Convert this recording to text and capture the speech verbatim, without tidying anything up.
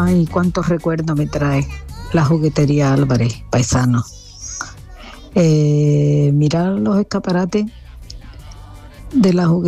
Ay, cuántos recuerdos me trae la juguetería Álvarez, paisano. Eh, mirar los escaparates de la juguetería